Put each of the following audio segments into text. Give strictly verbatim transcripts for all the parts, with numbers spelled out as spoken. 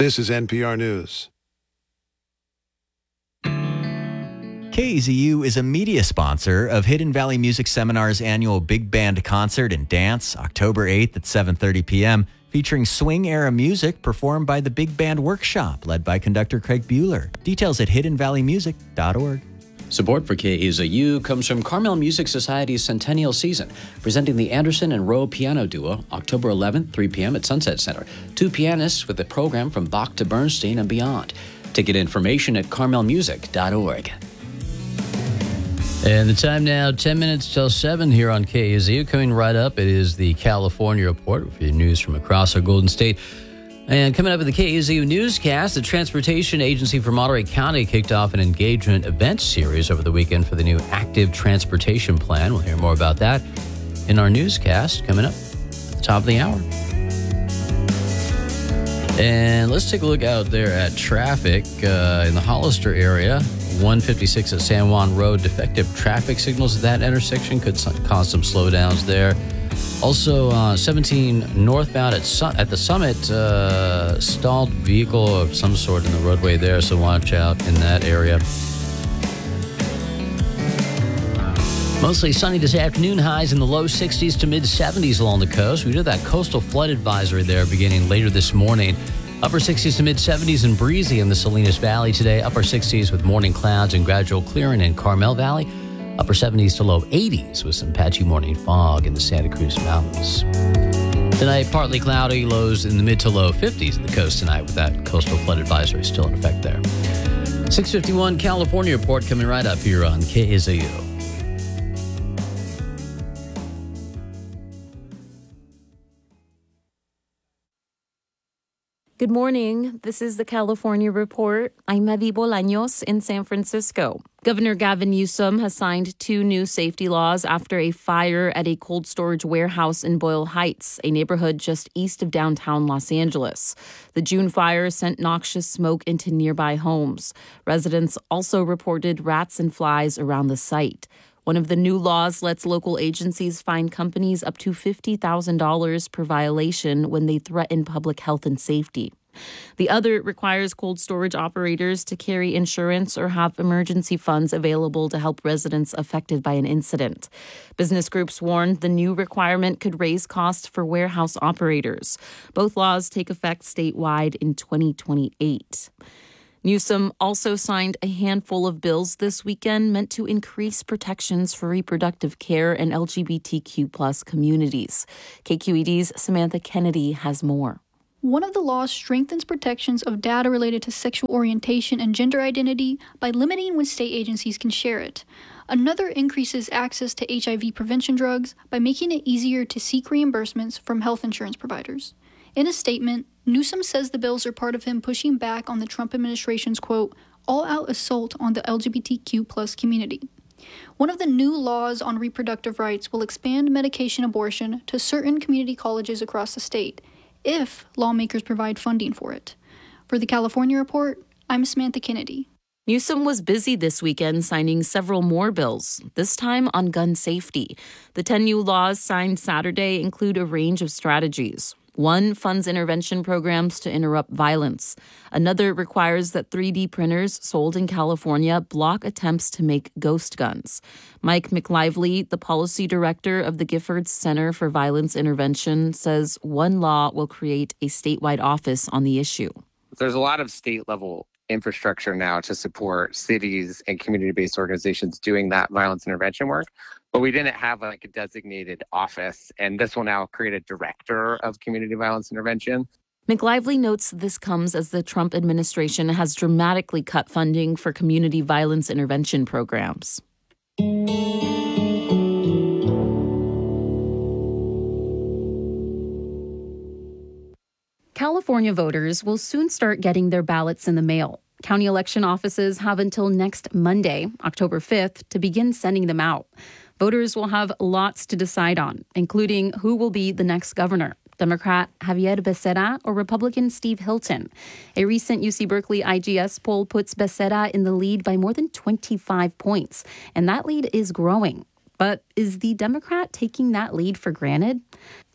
This is N P R News. K Z U is a media sponsor of Hidden Valley Music Seminar's annual Big Band Concert and Dance, October eighth at seven thirty p.m., featuring swing-era music performed by the Big Band Workshop, led by conductor Craig Bueller. Details at hidden valley music dot org. Support for K Z U comes from Carmel Music Society's Centennial Season, presenting the Anderson and Rowe Piano Duo, October eleventh, three p.m. at Sunset Center. Two pianists with a program from Bach to Bernstein and beyond. Ticket information at carmel music dot org. And the time now, ten minutes till seven here on K Z U. Coming right up, it is the California Report with your news from across our Golden State. And coming up in the K Z U newscast, the Transportation Agency for Monterey County kicked off an engagement event series over the weekend for the new Active Transportation Plan. We'll hear more about that in our newscast coming up at the top of the hour. And let's take a look out there at traffic uh, in the Hollister area. one fifty-six at San Juan Road, defective traffic signals at that intersection could cause some slowdowns there. Also, uh, seventeen northbound at Su- at the Summit, uh, stalled vehicle of some sort in the roadway there, so watch out in that area. Mostly sunny this afternoon, highs in the low sixties to mid seventies along the coast. We do that coastal flood advisory there beginning later this morning. Upper sixties to mid seventies and breezy in the Salinas Valley today. Upper sixties with morning clouds and gradual clearing in Carmel Valley. Upper seventies to low eighties with some patchy morning fog in the Santa Cruz Mountains. Tonight, partly cloudy, lows in the mid to low fifties in the coast tonight with that coastal flood advisory still in effect there. six fifty-one California Report coming right up here on K Z U. Good morning. This is the California Report. I'm Mavi Bolaños in San Francisco. Governor Gavin Newsom has signed two new safety laws after a fire at a cold storage warehouse in Boyle Heights, a neighborhood just east of downtown Los Angeles. The June fire sent noxious smoke into nearby homes. Residents also reported rats and flies around the site. One of the new laws lets local agencies fine companies up to fifty thousand dollars per violation when they threaten public health and safety. The other requires cold storage operators to carry insurance or have emergency funds available to help residents affected by an incident. Business groups warned the new requirement could raise costs for warehouse operators. Both laws take effect statewide in twenty twenty-eight. Newsom also signed a handful of bills this weekend meant to increase protections for reproductive care and L G B T Q plus communities. K Q E D's Samantha Kennedy has more. One of the laws strengthens protections of data related to sexual orientation and gender identity by limiting when state agencies can share it. Another increases access to H I V prevention drugs by making it easier to seek reimbursements from health insurance providers. In a statement, Newsom says the bills are part of him pushing back on the Trump administration's, quote, all-out assault on the L G B T Q plus community. One of the new laws on reproductive rights will expand medication abortion to certain community colleges across the state, if lawmakers provide funding for it. For the California Report, I'm Samantha Kennedy. Newsom was busy this weekend signing several more bills, this time on gun safety. The ten new laws signed Saturday include a range of strategies. One funds intervention programs to interrupt violence. Another requires that three D printers sold in California block attempts to make ghost guns. Mike McLively, the policy director of the Giffords Center for Violence Intervention, says one law will create a statewide office on the issue. There's a lot of state-level infrastructure now to support cities and community-based organizations doing that violence intervention work. But we didn't have like a designated office, and this will now create a director of community violence intervention. McLively notes this comes as the Trump administration has dramatically cut funding for community violence intervention programs. California voters will soon start getting their ballots in the mail. County election offices have until next Monday, October fifth, to begin sending them out. Voters will have lots to decide on, including who will be the next governor, Democrat Javier Becerra or Republican Steve Hilton. A recent U C Berkeley I G S poll puts Becerra in the lead by more than twenty-five points, and that lead is growing. But is the Democrat taking that lead for granted?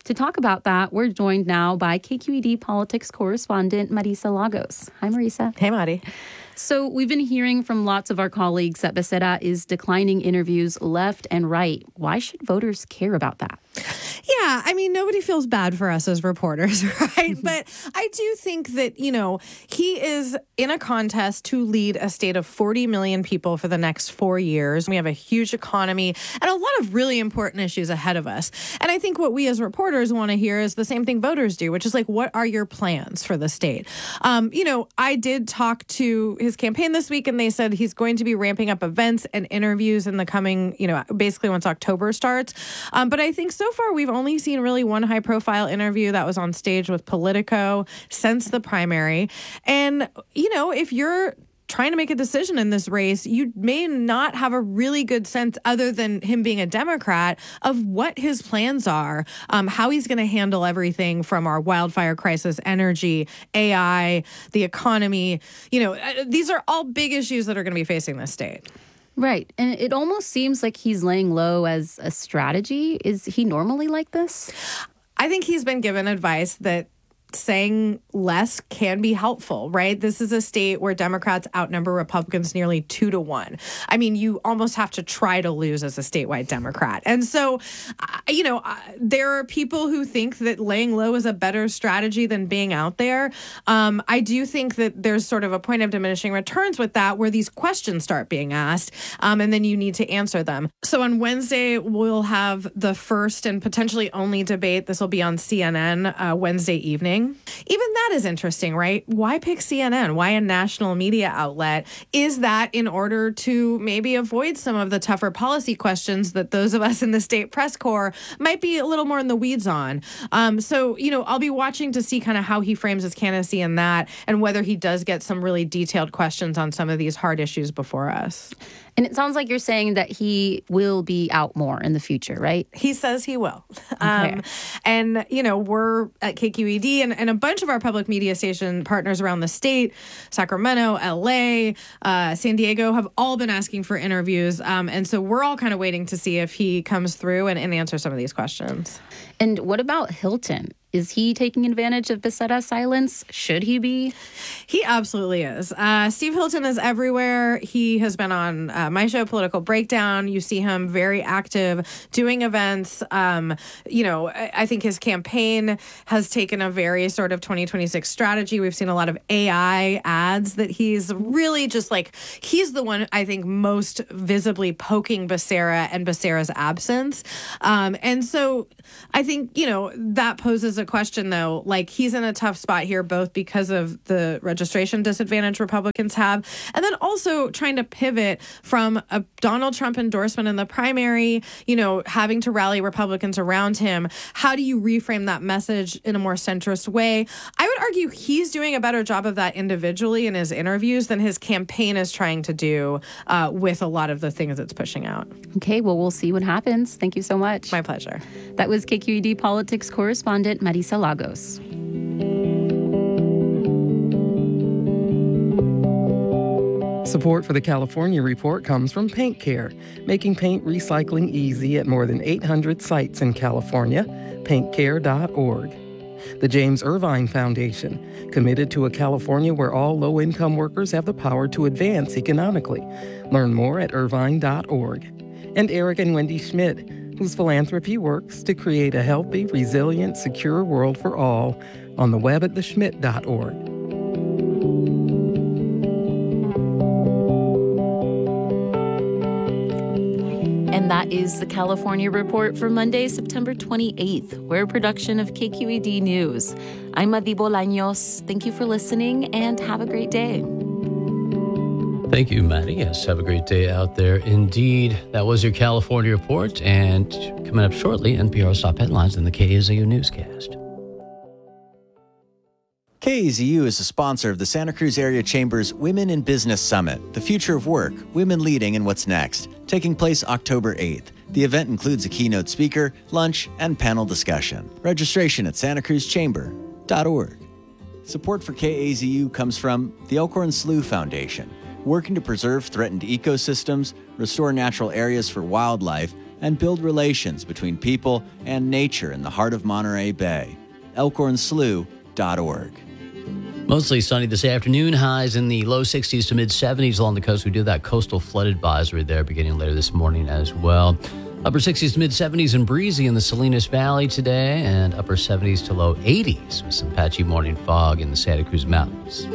To talk about that, we're joined now by K Q E D politics correspondent Marisa Lagos. Hi, Marisa. Hey, Mari. So we've been hearing from lots of our colleagues that Becerra is declining interviews left and right. Why should voters care about that? Yeah, I mean, nobody feels bad for us as reporters, right? But I do think that, you know, he is in a contest to lead a state of forty million people for the next four years. We have a huge economy and a lot of really important issues ahead of us. And I think what we as reporters want to hear is the same thing voters do, which is like, what are your plans for the state? Um, you know, I did talk to his campaign this week, and they said he's going to be ramping up events and interviews in the coming, you know, basically once October starts. Um, but I think so far we've only seen really one high profile interview that was on stage with Politico since the primary. And, you know, if you're trying to make a decision in this race, you may not have a really good sense, other than him being a Democrat, of what his plans are, um, how he's going to handle everything from our wildfire crisis, energy, A I, the economy. You know, these are all big issues that are going to be facing this state. Right. And it almost seems like he's laying low as a strategy. Is he normally like this? I think he's been given advice that saying less can be helpful, right? This is a state where Democrats outnumber Republicans nearly two to one. I mean, you almost have to try to lose as a statewide Democrat. And so, you know, there are people who think that laying low is a better strategy than being out there. Um, I do think that there's sort of a point of diminishing returns with that, where these questions start being asked, um, and then you need to answer them. So on Wednesday, we'll have the first and potentially only debate. This will be on C N N uh, Wednesday evening. Even that is interesting, right? Why pick C N N? Why a national media outlet? Is that in order to maybe avoid some of the tougher policy questions that those of us in the state press corps might be a little more in the weeds on? Um, so, you know, I'll be watching to see kind of how he frames his candidacy in that, and whether he does get some really detailed questions on some of these hard issues before us. And it sounds like you're saying that he will be out more in the future, right? He says he will. Okay. Um, and, you know, we're at K Q E D and, and a bunch of our public media station partners around the state, Sacramento, L A, uh, San Diego, have all been asking for interviews. Um, and so we're all kind of waiting to see if he comes through and, and answer some of these questions. And what about Hilton? Is he taking advantage of Becerra's silence? Should he be? He absolutely is. Uh, Steve Hilton is everywhere. He has been on uh, my show, Political Breakdown. You see him very active, doing events. Um, you know, I, I think his campaign has taken a very sort of twenty twenty-six strategy. We've seen a lot of A I ads that he's really just like, he's the one, I think, most visibly poking Becerra and Becerra's absence. Um, and so I think, you know, that poses a question, though. Like, he's in a tough spot here, both because of the registration disadvantage Republicans have, and then also trying to pivot from a Donald Trump endorsement in the primary, you know, having to rally Republicans around him. How do you reframe that message in a more centrist way? I would argue he's doing a better job of that individually in his interviews than his campaign is trying to do uh, with a lot of the things it's pushing out. Okay, well, we'll see what happens. Thank you so much. My pleasure. That was K Q E D politics correspondent Marisa Lagos. Support for the California Report comes from Paint Care, making paint recycling easy at more than eight hundred sites in California. paint care dot org. The James Irvine Foundation, committed to a California where all low-income workers have the power to advance economically. Learn more at irvine dot org. And Eric and Wendy Schmidt, whose philanthropy works to create a healthy, resilient, secure world for all, on the web at the schmidt dot org. And that is the California Report for Monday, September twenty-eighth. We're a production of K Q E D News. I'm Madi Bolaños. Thank you for listening and have a great day. Thank you, Maddie. Yes, have a great day out there. Indeed, that was your California Report. And coming up shortly, N P R's top headlines in the K A Z U newscast. K A Z U is a sponsor of the Santa Cruz Area Chamber's Women in Business Summit, The Future of Work, Women Leading and What's Next, taking place October eighth. The event includes a keynote speaker, lunch, and panel discussion. Registration at santa cruz chamber dot org. Support for K A Z U comes from the Elkhorn Slough Foundation, working to preserve threatened ecosystems, restore natural areas for wildlife, and build relations between people and nature in the heart of Monterey Bay. elkhorn slough dot org. Mostly sunny this afternoon. Highs in the low sixties to mid seventies along the coast. We do that coastal flood advisory there beginning later this morning as well. Upper sixties to mid seventies and breezy in the Salinas Valley today, and upper seventies to low eighties with some patchy morning fog in the Santa Cruz Mountains.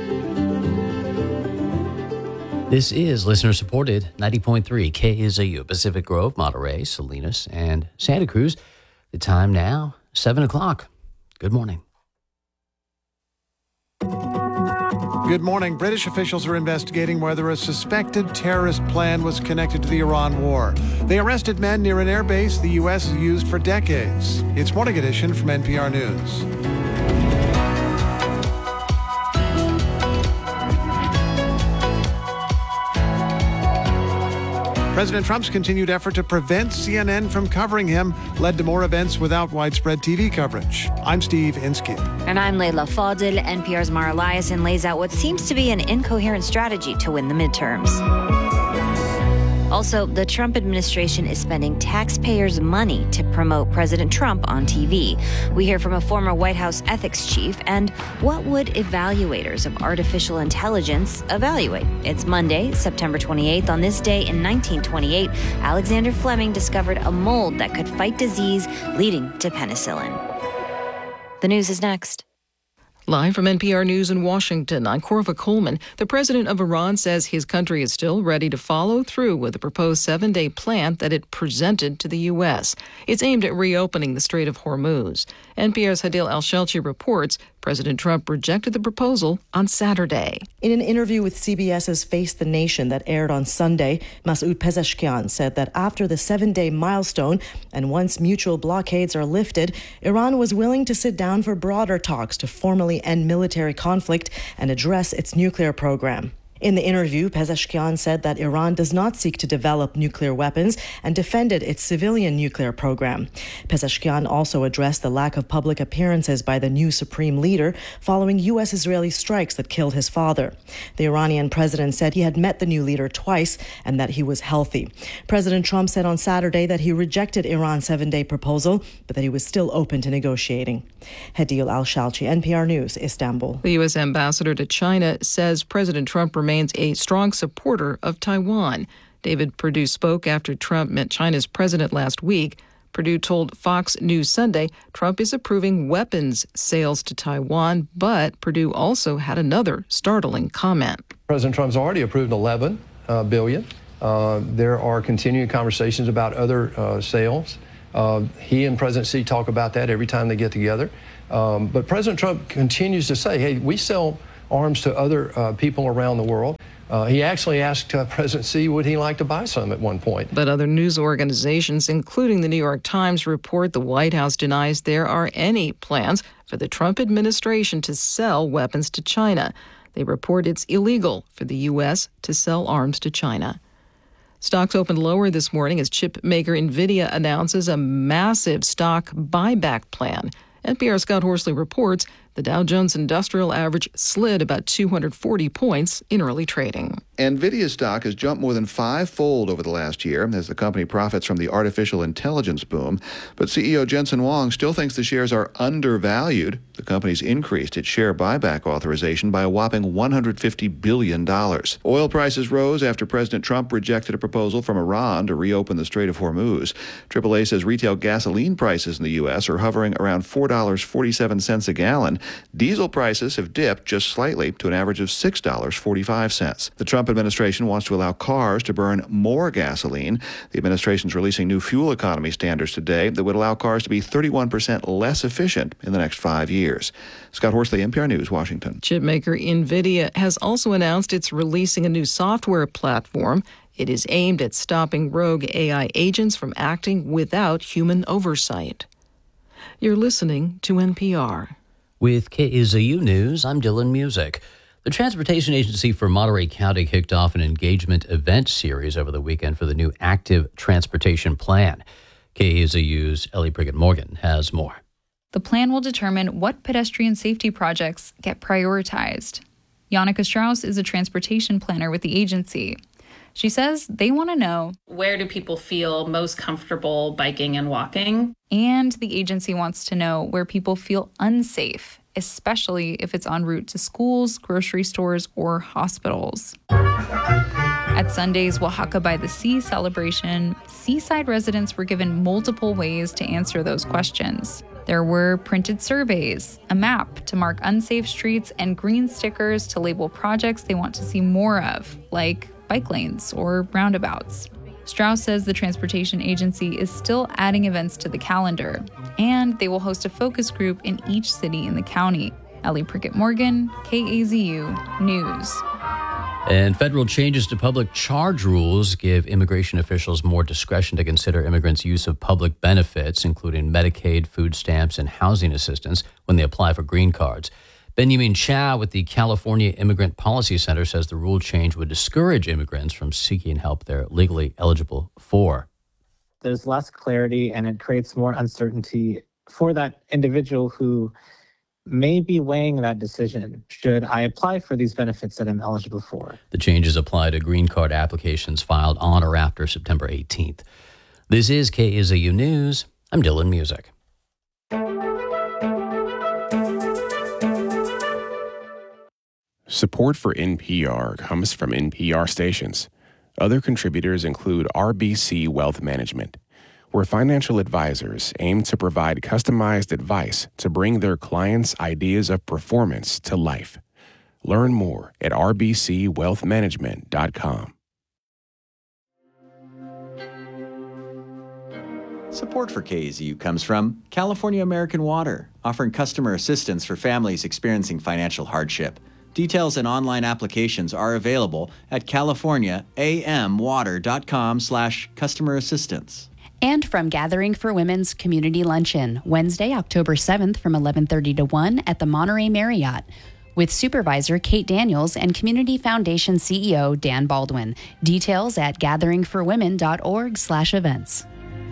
This is listener-supported ninety point three K Z U, Pacific Grove, Monterey, Salinas, and Santa Cruz. The time now, seven o'clock. Good morning. Good morning. British officials are investigating whether a suspected terrorist plan was connected to the Iran war. They arrested men near an airbase the U S has used for decades. It's Morning Edition from N P R News. President Trump's continued effort to prevent C N N from covering him led to more events without widespread T V coverage. I'm Steve Inskeep. And I'm Leila Fadel. N P R's Mara Liasson lays out what seems to be an incoherent strategy to win the midterms. Also, the Trump administration is spending taxpayers' money to promote President Trump on T V. We hear from a former White House ethics chief, and what would evaluators of artificial intelligence evaluate? It's Monday, September twenty-eighth. On this day in nineteen twenty-eight, Alexander Fleming discovered a mold that could fight disease, leading to penicillin. The news is next. Live from N P R News in Washington, I'm Corva Coleman. The president of Iran says his country is still ready to follow through with the proposed seven-day plan that it presented to the U S. It's aimed at reopening the Strait of Hormuz. N P R's Hadil Al-Shelchi reports President Trump rejected the proposal on Saturday. In an interview with C B S's Face the Nation that aired on Sunday, Masoud Pezeshkian said that after the seven-day milestone and once mutual blockades are lifted, Iran was willing to sit down for broader talks to formally end military conflict and address its nuclear program. In the interview, Pezeshkian said that Iran does not seek to develop nuclear weapons and defended its civilian nuclear program. Pezeshkian also addressed the lack of public appearances by the new supreme leader following U S-Israeli strikes that killed his father. The Iranian president said he had met the new leader twice and that he was healthy. President Trump said on Saturday that he rejected Iran's seven-day proposal, but that he was still open to negotiating. Hadil Al-Shalchi, N P R News, Istanbul. The U S ambassador to China says President Trump remains a strong supporter of Taiwan. David Perdue spoke after Trump met China's president last week. Perdue told Fox News Sunday Trump is approving weapons sales to Taiwan, but Perdue also had another startling comment. President Trump's already approved eleven uh, billion. Uh, there are continuing conversations about other uh, sales. Uh, he and President Xi talk about that every time they get together. Um, but President Trump continues to say, hey, we sell arms to other uh, people around the world. Uh, he actually asked uh, President Xi would he like to buy some at one point. But other news organizations, including the New York Times, report the White House denies there are any plans for the Trump administration to sell weapons to China. They report it's illegal for the U S to sell arms to China. Stocks opened lower this morning as chip maker NVIDIA announces a massive stock buyback plan. N P R's Scott Horsley reports the Dow Jones Industrial Average slid about two hundred forty points in early trading. NVIDIA stock has jumped more than five-fold over the last year as the company profits from the artificial intelligence boom. But C E O Jensen Huang still thinks the shares are undervalued. The company's increased its share buyback authorization by a whopping one hundred fifty billion dollars. Oil prices rose after President Trump rejected a proposal from Iran to reopen the Strait of Hormuz. triple A says retail gasoline prices in the U S are hovering around four dollars and forty-seven cents a gallon. Diesel prices have dipped just slightly to an average of six dollars and forty-five cents. The Trump administration wants to allow cars to burn more gasoline. The administration is releasing new fuel economy standards today that would allow cars to be thirty-one percent less efficient in the next five years. Scott Horsley, N P R News, Washington. Chipmaker NVIDIA has also announced it's releasing a new software platform. It is aimed at stopping rogue A I agents from acting without human oversight. You're listening to N P R. With K Z U News, I'm Dylan Music. The Transportation Agency for Monterey County kicked off an engagement event series over the weekend for the new Active Transportation Plan. K Z U's Ellie Priggett-Morgan has more. The plan will determine what pedestrian safety projects get prioritized. Yannicka Strauss is a transportation planner with the agency. She says they want to know, where do people feel most comfortable biking and walking? And the agency wants to know where people feel unsafe, especially if it's en route to schools, grocery stores, or hospitals. At Sunday's Oaxaca by the Sea celebration, seaside residents were given multiple ways to answer those questions. There were printed surveys, a map to mark unsafe streets, and green stickers to label projects they want to see more of, like bike lanes or roundabouts. Strauss says the transportation agency is still adding events to the calendar, and they will host a focus group in each city in the county. Ellie Prickett-Morgan, K A Z U News. And federal changes to public charge rules give immigration officials more discretion to consider immigrants' use of public benefits, including Medicaid, food stamps, and housing assistance when they apply for green cards. Benjamin Chow with the California Immigrant Policy Center says the rule change would discourage immigrants from seeking help they're legally eligible for. There's less clarity and it creates more uncertainty for that individual who may be weighing that decision. Should I apply for these benefits that I'm eligible for? The changes apply to green card applications filed on or after September eighteenth. This is K A Z U News. I'm Dylan Music. Support for N P R comes from N P R stations. Other contributors include R B C Wealth Management, where financial advisors aim to provide customized advice to bring their clients' ideas of performance to life. Learn more at r b c wealth management dot com. Support for K A Z U comes from California American Water, offering customer assistance for families experiencing financial hardship. Details and online applications are available at california a m water dot com slash customer assistance. And from Gathering for Women's Community Luncheon, Wednesday, October seventh from eleven thirty to one at the Monterey Marriott, with Supervisor Kate Daniels and Community Foundation C E O Dan Baldwin. Details at gathering for women dot org slash events.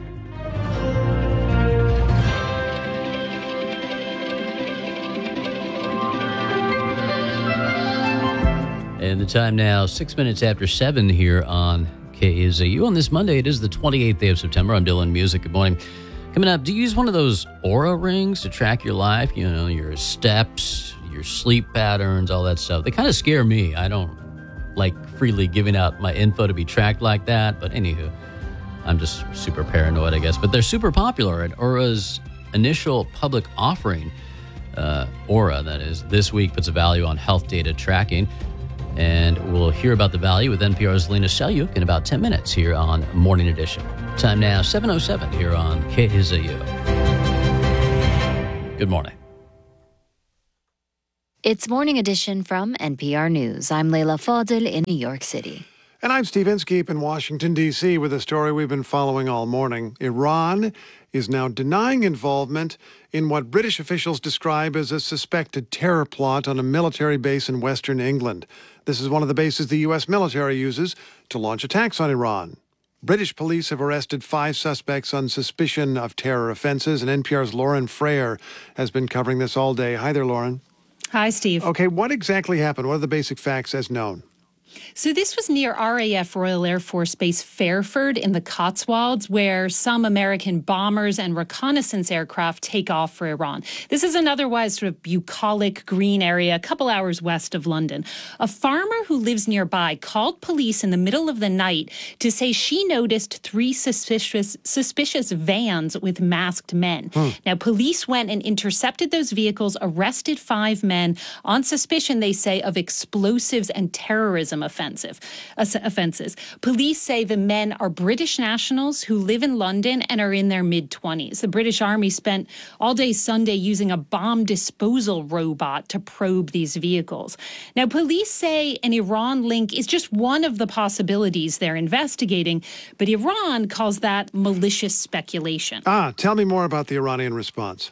And the time now, six minutes after seven here on K A Z U. On this Monday, it is the twenty-eighth day of September. I'm Dylan Music. Good morning. Coming up, do you use one of those Aura rings to track your life? You know, your steps, your sleep patterns, all that stuff. They kind of scare me. I don't like freely giving out my info to be tracked like that. But anywho, I'm just super paranoid, I guess. But they're super popular. At Aura's initial public offering, uh, Aura, that is, this week puts a value on health data tracking. And we'll hear about the value with N P R's Lena Selyuk in about ten minutes here on Morning Edition. Time now, seven oh seven here on K A Z U. Good morning. It's Morning Edition from N P R News. I'm Leila Fadel in New York City. And I'm Steve Inskeep in Washington, D C with a story we've been following all morning. Iran is now denying involvement in what British officials describe as a suspected terror plot on a military base in western England. This is one of the bases the U S military uses to launch attacks on Iran. British police have arrested five suspects on suspicion of terror offenses, and N P R's Lauren Frayer has been covering this all day. Hi there, Lauren. Hi, Steve. Okay, what exactly happened? What are the basic facts as known? So this was near R A F Royal Air Force Base Fairford in the Cotswolds, where some American bombers and reconnaissance aircraft take off for Iran. This is an otherwise sort of bucolic green area a couple hours west of London. A farmer who lives nearby called police in the middle of the night to say she noticed three suspicious suspicious vans with masked men. Hmm. Now, police went and intercepted those vehicles, arrested five men on suspicion, they say, of explosives and terrorism offensive uh, offenses. Police say the men are British nationals who live in London and are in their mid-twenties. The British Army spent all day Sunday using a bomb disposal robot to probe these vehicles. Now, police say an Iran link is just one of the possibilities they're investigating, but Iran calls that malicious speculation. Ah, tell me more about the Iranian response.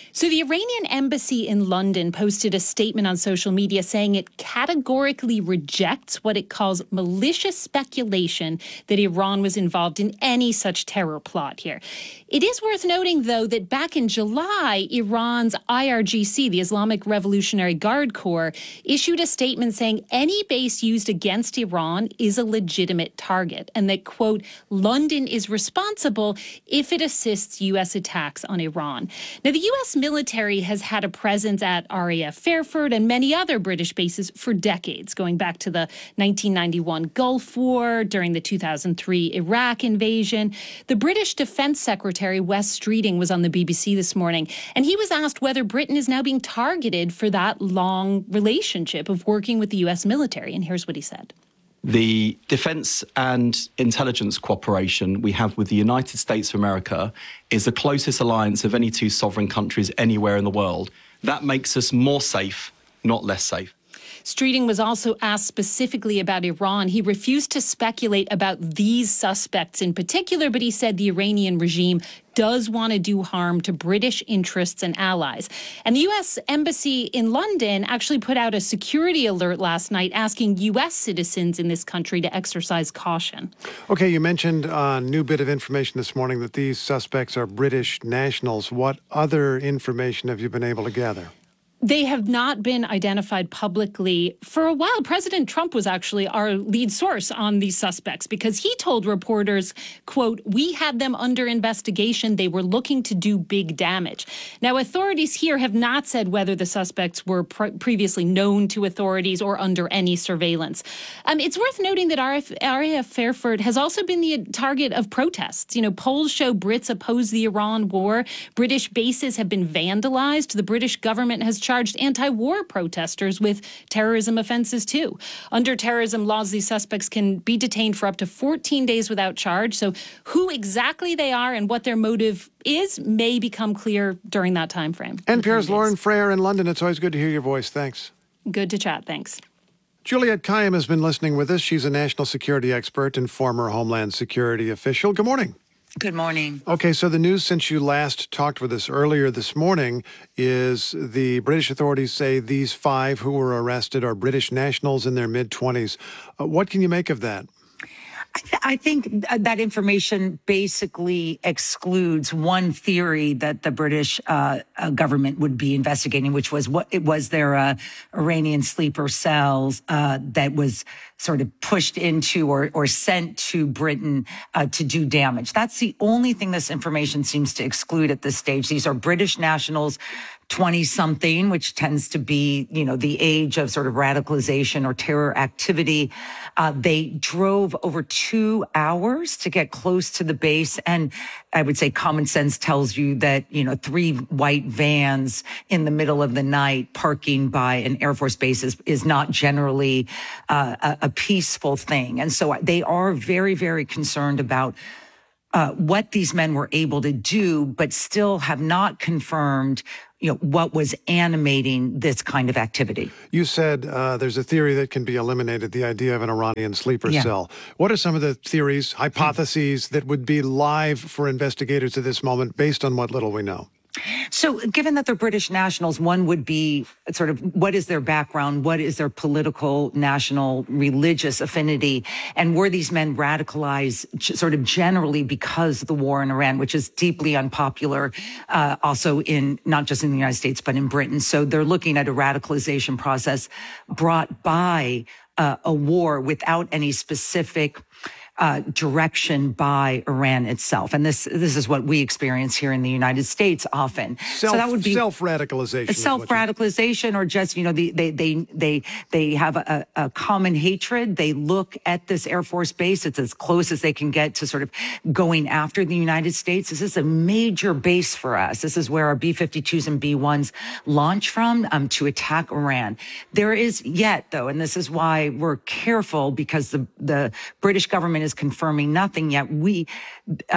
So the Iranian embassy in London posted a statement on social media saying it categorically rejects what it calls malicious speculation that Iran was involved in any such terror plot here. It is worth noting, though, that back in July, Iran's I R G C, the Islamic Revolutionary Guard Corps, issued a statement saying any base used against Iran is a legitimate target and that, quote, London is responsible if it assists U S attacks on Iran. Now, the U S military has had a presence at R A F Fairford and many other British bases for decades, going back to the nineteen ninety-one Gulf War, during the two thousand three Iraq invasion. The British Defense Secretary, Wes Streeting, was on the B B C this morning, and he was asked whether Britain is now being targeted for that long relationship of working with the U S military. And here's what he said. The defense and intelligence cooperation we have with the United States of America is the closest alliance of any two sovereign countries anywhere in the world. That makes us more safe, not less safe. Streeting was also asked specifically about Iran. He refused to speculate about these suspects in particular, but he said the Iranian regime does want to do harm to British interests and allies. And the U S Embassy in London actually put out a security alert last night asking U S citizens in this country to exercise caution. Okay, you mentioned a new bit of information this morning that these suspects are British nationals. What other information have you been able to gather? They have not been identified publicly. For a while, President Trump was actually our lead source on these suspects because he told reporters, quote, we had them under investigation. They were looking to do big damage. Now, authorities here have not said whether the suspects were pre- previously known to authorities or under any surveillance. Um, it's worth noting that R A F Fairford has also been the target of protests. You know, polls show Brits oppose the Iran war. British bases have been vandalized. The British government has charged anti-war protesters with terrorism offenses, too. Under terrorism laws, these suspects can be detained for up to fourteen days without charge. So who exactly they are and what their motive is may become clear during that time frame. N P R's Lauren Frayer in London. It's always good to hear your voice. Thanks. Good to chat. Thanks. Juliette Kayyem has been listening with us. She's a national security expert and former Homeland Security official. Good morning. Good morning. Okay, so the news since you last talked with us earlier this morning is the British authorities say these five who were arrested are British nationals in their mid-twenties. Uh, what can you make of that? I, th- I think that information basically excludes one theory that the British uh, uh, government would be investigating, which was what it was their uh, Iranian sleeper cells uh, that was sort of pushed into or, or sent to Britain uh, to do damage. That's the only thing this information seems to exclude at this stage. These are British nationals, twenty-something, which tends to be, you know, the age of sort of radicalization or terror activity. Uh, they drove over two hours to get close to the base. And I would say common sense tells you that, you know, three white vans in the middle of the night parking by an Air Force base is, is not generally uh, a, a peaceful thing. And so they are very, very concerned about uh, what these men were able to do, but still have not confirmed you know, what was animating this kind of activity. You said uh, there's a theory that can be eliminated, the idea of an Iranian sleeper yeah. cell. What are some of the theories, hypotheses that would be live for investigators at this moment based on what little we know? So given that they're British nationals, one would be sort of what is their background? What is their political, national, religious affinity? And were these men radicalized sort of generally because of the war in Iran, which is deeply unpopular, uh, also in not just in the United States, but in Britain. So they're looking at a radicalization process brought by uh, a war without any specific Uh, direction by Iran itself. And this this is what we experience here in the United States often. Self, so that would be self-radicalization. Self-radicalization or just, you know, the, they they they they have a, a common hatred. They look at this Air Force base. It's as close as they can get to sort of going after the United States. This is a major base for us. This is where our B fifty-twos and B ones launch from um, to attack Iran. There is yet, though, and this is why we're careful because the, the British government is confirming nothing yet. We, um,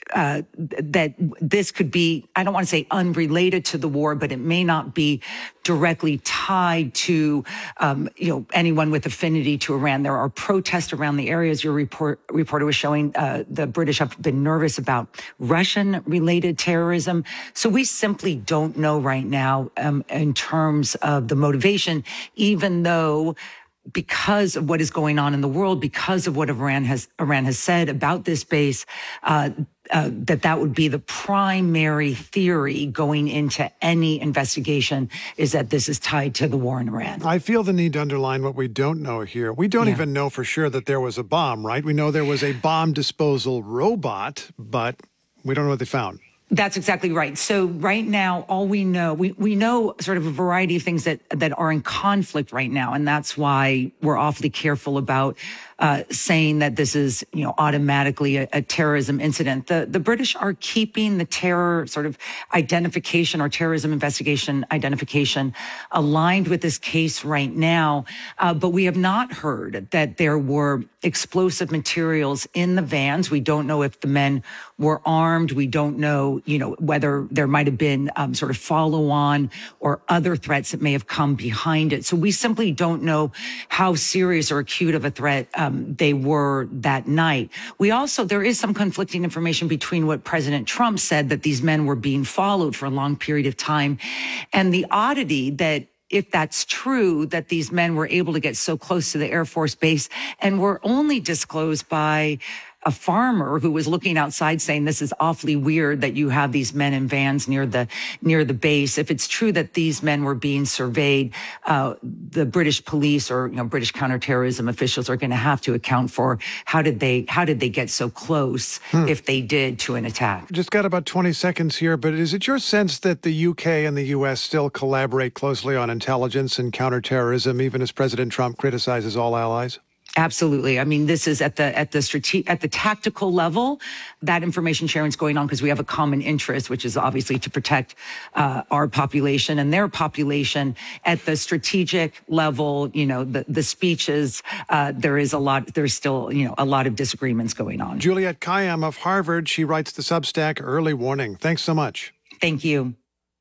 uh, that this could be, I don't want to say unrelated to the war, but it may not be directly tied to, um, you know, anyone with affinity to Iran. There are protests around the areas your report, reporter was showing. Uh, the British have been nervous about Russian-related terrorism. So we simply don't know right now um, in terms of the motivation, even though because of what is going on in the world, because of what Iran has Iran has said about this base, uh, uh, that that would be the primary theory going into any investigation, is that this is tied to the war in Iran. I feel the need to underline what we don't know here. We don't yeah. even know for sure that there was a bomb, right? We know there was a bomb disposal robot, but we don't know what they found. That's exactly right. So right now, all we know, we, we know sort of a variety of things that, that are in conflict right now. And that's why we're awfully careful about uh, saying that this is, you know, automatically a, a terrorism incident. The, the British are keeping the terror sort of identification or terrorism investigation identification aligned with this case right now. Uh, but we have not heard that there were explosive materials in the vans. We don't know if the men were armed. We don't know, you know, whether there might have been um, sort of follow-on or other threats that may have come behind it. So we simply don't know how serious or acute of a threat um, they were that night. We also, there is some conflicting information between what President Trump said, that these men were being followed for a long period of time, and the oddity that if that's true, that these men were able to get so close to the Air Force Base and were only disclosed by a farmer who was looking outside saying, this is awfully weird that you have these men in vans near the near the base. If it's true that these men were being surveyed, uh, the British police or, you know, British counterterrorism officials are going to have to account for how did they how did they get so close, hmm. if they did, to an attack. Just got about twenty seconds here, but is it your sense that the U K and the U S still collaborate closely on intelligence and counterterrorism, even as President Trump criticizes all allies? Absolutely. I mean, this is at the at the strate- at the tactical level. That information sharing is going on because we have a common interest, which is obviously to protect uh, our population and their population. At the strategic level, you know, the the speeches, uh, there is a lot. There's still, you know, a lot of disagreements going on. Juliette Kayyem of Harvard. She writes the Substack Early Warning. Thanks so much. Thank you.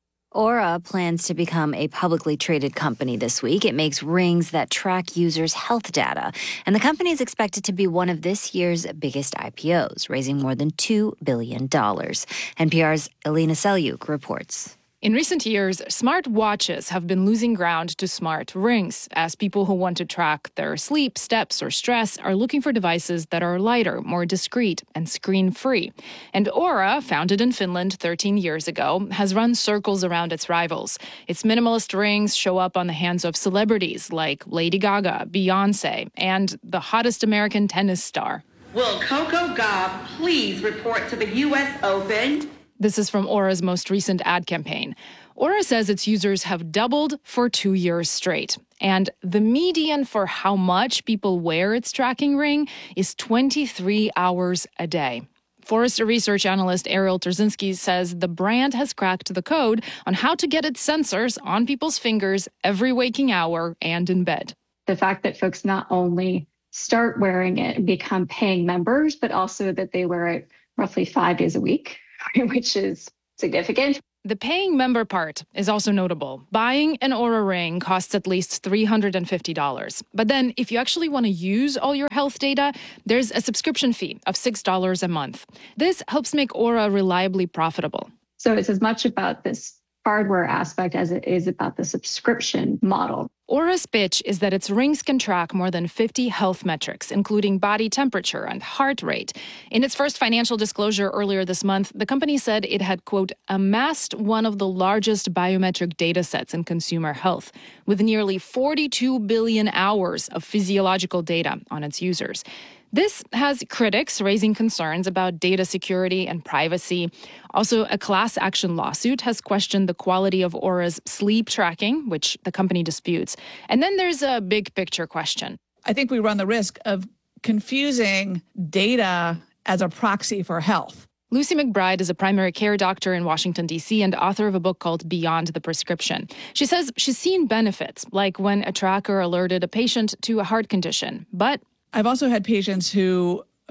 Aura plans to become a publicly traded company this week. It makes rings that track users' health data. And the company is expected to be one of this year's biggest I P Os, raising more than two billion dollars. N P R's Elena Selyuk reports. In recent years, smart watches have been losing ground to smart rings, as people who want to track their sleep, steps, or stress are looking for devices that are lighter, more discreet, and screen-free. And Aura, founded in Finland thirteen years ago, has run circles around its rivals. Its minimalist rings show up on the hands of celebrities like Lady Gaga, Beyonce, and the hottest American tennis star. Will Coco Gauff please report to the U S Open? This is from Aura's most recent ad campaign. Aura says its users have doubled for two years straight. And the median for how much people wear its tracking ring is twenty-three hours a day. Forrester research analyst Ariel Terzinski says the brand has cracked the code on how to get its sensors on people's fingers every waking hour and in bed. The fact that folks not only start wearing it and become paying members, but also that they wear it roughly five days a week, which is significant. The paying member part is also notable. Buying an Aura ring costs at least three hundred fifty dollars. But then if you actually want to use all your health data, there's a subscription fee of six dollars a month. This helps make Aura reliably profitable. So it's as much about this hardware aspect as it is about the subscription model. Aura's pitch is that its rings can track more than fifty health metrics, including body temperature and heart rate. In its first financial disclosure earlier this month, the company said it had, quote, amassed one of the largest biometric data sets in consumer health, with nearly forty-two billion hours of physiological data on its users. This has critics raising concerns about data security and privacy. Also, a class action lawsuit has questioned the quality of Aura's sleep tracking, which the company disputes. And then there's a big picture question. I think we run the risk of confusing data as a proxy for health. Lucy McBride is a primary care doctor in Washington, D C, and author of a book called Beyond the Prescription. She says she's seen benefits, like when a tracker alerted a patient to a heart condition, but I've also had patients who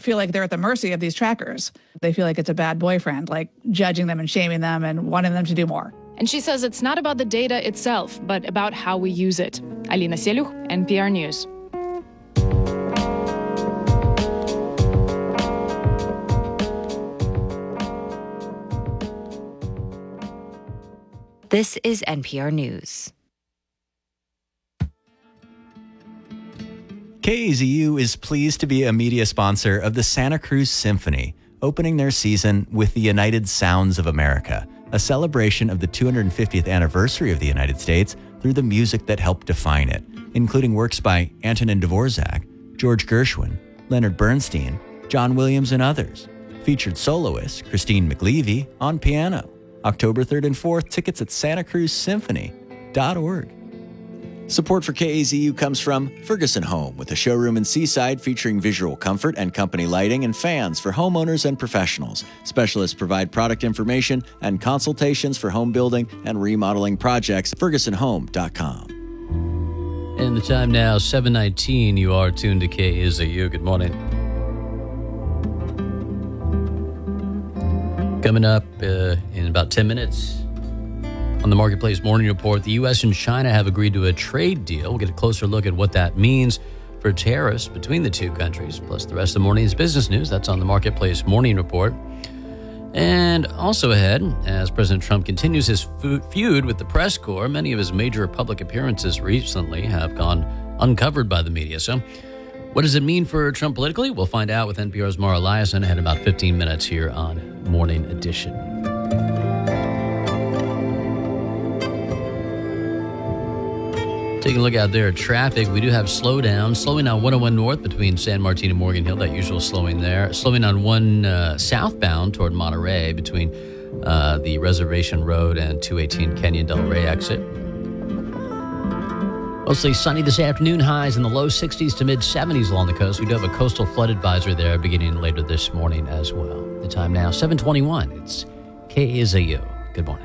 feel like they're at the mercy of these trackers. They feel like it's a bad boyfriend, like judging them and shaming them and wanting them to do more. And she says it's not about the data itself, but about how we use it. Alina Seluch, N P R News. This is N P R News. K A Z U is pleased to be a media sponsor of the Santa Cruz Symphony, opening their season with the United Sounds of America, a celebration of the two hundred fiftieth anniversary of the United States through the music that helped define it, including works by Antonin Dvorak, George Gershwin, Leonard Bernstein, John Williams, and others. Featured soloist Christine McLeavy on piano. October third and fourth, tickets at santa cruz symphony dot org. Support for K A Z U comes from Ferguson Home, with a showroom in Seaside featuring visual comfort and company lighting and fans for homeowners and professionals. Specialists provide product information and consultations for home building and remodeling projects. ferguson home dot com. And the time now, seven nineteen. You are tuned to K A Z U. Good morning. Coming up uh, in about ten minutes. On the Marketplace Morning Report, the U S and China have agreed to a trade deal. We'll get a closer look at what that means for tariffs between the two countries, plus the rest of the morning's business news. That's on the Marketplace Morning Report. And also ahead, as President Trump continues his feud with the press corps, many of his major public appearances recently have gone uncovered by the media. So what does it mean for Trump politically? We'll find out with N P R's Mara Liasson ahead in about fifteen minutes here on Morning Edition. Taking a look out there at traffic, we do have slowdown. Slowing on one oh one North between San Martin and Morgan Hill, that usual slowing there. Slowing on one uh, southbound toward Monterey between uh, the Reservation Road and two eighteen Canyon Del Rey exit. Mostly sunny this afternoon, highs in the low sixties to mid seventies along the coast. We do have a coastal flood advisory there beginning later this morning as well. The time now, seven twenty-one. It's K A Z U. Good morning.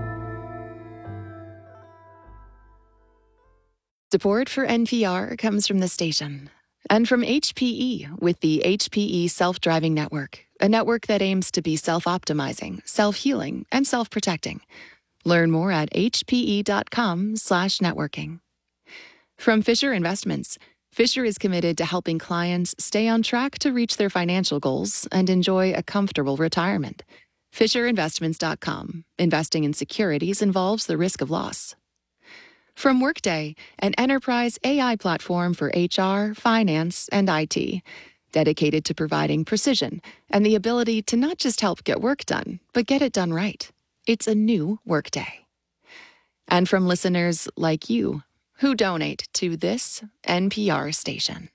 Support for N P R comes from the station and from H P E with the H P E Self-Driving Network, a network that aims to be self-optimizing, self-healing, and self-protecting. Learn more at hpe.com slash networking. From Fisher Investments, Fisher is committed to helping clients stay on track to reach their financial goals and enjoy a comfortable retirement. Fisher Investments dot com. Investing in securities involves the risk of loss. From Workday, an enterprise A I platform for H R, finance, and I T, dedicated to providing precision and the ability to not just help get work done, but get it done right. It's a new Workday. And from listeners like you, who donate to this N P R station.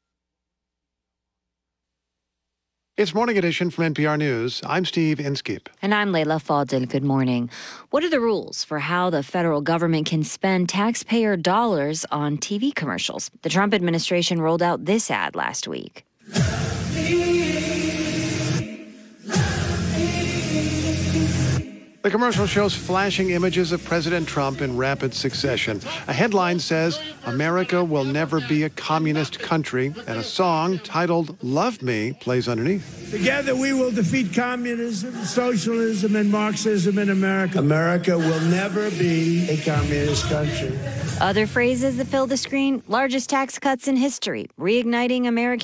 It's Morning Edition from N P R News. I'm Steve Inskeep. And I'm Layla Fadel. Good morning. What are the rules for how the federal government can spend taxpayer dollars on T V commercials? The Trump administration rolled out this ad last week. The commercial shows flashing images of President Trump in rapid succession. A headline says, "America will never be a communist country," and a song titled "Love Me" plays underneath. Together we will defeat communism, socialism, and Marxism in America. America will never be a communist country. Other phrases that fill the screen: largest tax cuts in history, reigniting American